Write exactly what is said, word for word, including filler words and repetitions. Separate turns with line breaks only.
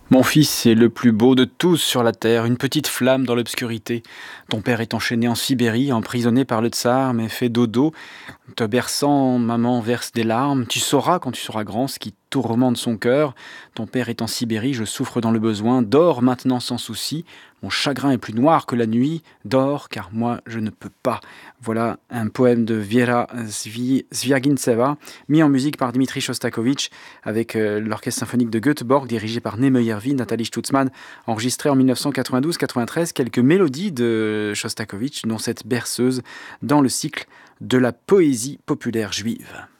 Mon fils est le plus beau de tous sur la terre, une petite flamme dans l'obscurité. Ton père est enchaîné en Sibérie, emprisonné par le tsar, mais fait dodo. Te berçant, maman verse des larmes. Tu sauras quand tu seras grand ce qui tourmente son cœur. Ton père est en Sibérie, je souffre dans le besoin. Dors maintenant sans souci. Mon chagrin est plus noir que la nuit. Dors, car moi je ne peux pas. Voilà un poème de Viera Svi- Sviagintseva, mis en musique par Dimitri Shostakovich, avec euh, l'orchestre symphonique de Göteborg, dirigé par Neme Järvi, Nathalie Stutzmann, enregistré en dix-neuf cent quatre-vingt-douze quatre-vingt-treize. Quelques mélodies de Shostakovich, dont cette berceuse, dans le cycle de la poésie populaire juive.